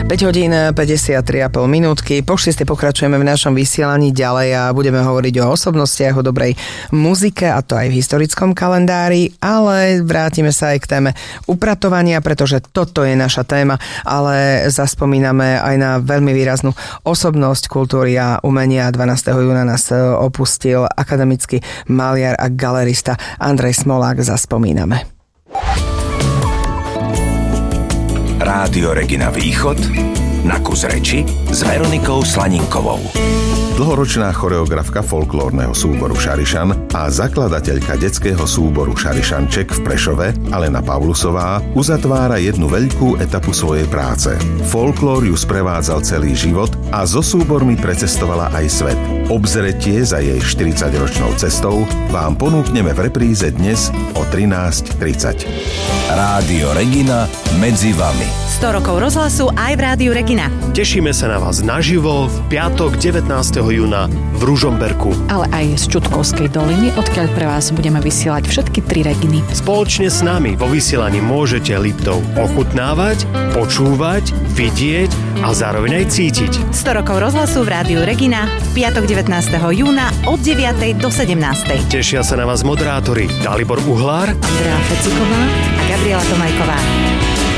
5 hodín 53,5 minútky. Po 6 pokračujeme v našom vysielaní ďalej a budeme hovoriť o osobnostiach, o dobrej muzike, a to aj v historickom kalendári, ale vrátime sa aj k téme upratovania, pretože toto je naša téma, ale zaspomíname aj na veľmi výraznú osobnosť kultúry a umenia. 12. júna nás opustil akademický maliar a galerista Andrej Smolák. Zaspomíname. Rádio Regina Východ na kus reči s Veronikou Slaninkovou. Dlhoročná choreografka folklórneho súboru Šarišan a zakladateľka detského súboru Šarišanček v Prešove, Alena Pavlusová, uzatvára jednu veľkú etapu svojej práce. Folklór ju sprevádzal celý život a so súbormi precestovala aj svet. Obzretie za jej 40-ročnou cestou vám ponúkneme v repríze dnes o 13:30. Rádio Regina medzi vami. 100 rokov rozhlasu aj v Rádiu Regina. Tešíme sa na vás naživo v piatok 19. júna v Ružomberku. Ale aj z Čutkovskej doliny, odkiaľ pre vás budeme vysielať všetky 3 Reginy. Spoločne s nami vo vysielaní môžete Liptov ochutnávať, počúvať, vidieť a zároveň aj cítiť. 100 rokov rozhlasu v Rádiu Regina v piatok 19. júna od 9. do 17. Tešia sa na vás moderátori Dalibor Uhlár, Andrea Feciková a Gabriela Tomajková.